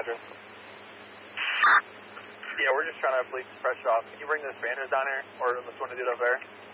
Roger. Yeah, we're just trying to bleed pressure off. Can you bring the expanders down here, or unless you want to do it up there?